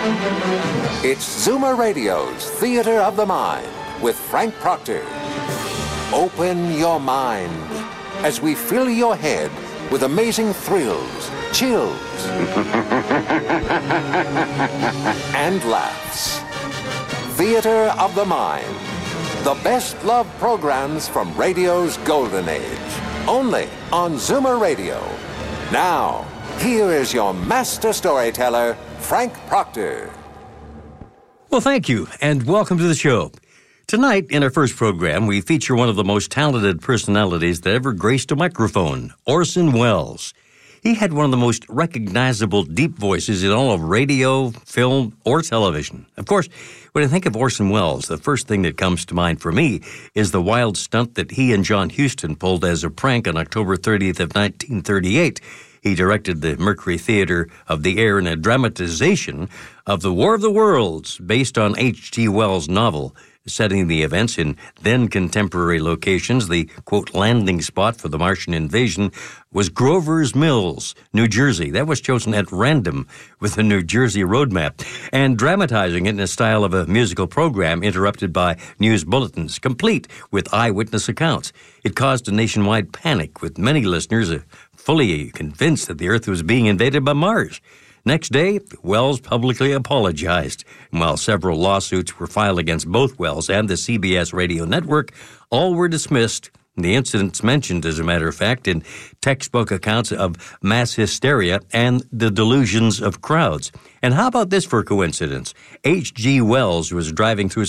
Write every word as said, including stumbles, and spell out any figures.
It's Zoomer Radio's Theater of the Mind with Frank Proctor. Open your mind as we fill your head with amazing thrills, chills, and laughs. Theater of the Mind. The best love programs from radio's golden age. Only on Zoomer Radio. Now, here is your master storyteller, Frank Proctor. Well, thank you, and welcome to the show. Tonight, in our first program, we feature one of the most talented personalities that ever graced a microphone, Orson Welles. He had one of the most recognizable deep voices in all of radio, film, or television. Of course, when I think of Orson Welles, the first thing that comes to mind for me is the wild stunt that he and John Huston pulled as a prank on October thirtieth of nineteen thirty-eight. He directed the Mercury Theater of the Air in a dramatization of The War of the Worlds, based on H G Wells' novel, setting the events in then-contemporary locations. The, quote, landing spot for the Martian invasion was Grover's Mills, New Jersey. That was chosen at random with the New Jersey roadmap, and dramatizing it in the style of a musical program interrupted by news bulletins, complete with eyewitness accounts. It caused a nationwide panic, with many listeners uh, fully convinced that the Earth was being invaded by Mars. Next day, Welles publicly apologized. And while several lawsuits were filed against both Welles and the C B S radio network, all were dismissed. The incidents mentioned, as a matter of fact, in textbook accounts of mass hysteria and the delusions of crowds. And how about this for coincidence? H G Wells was driving through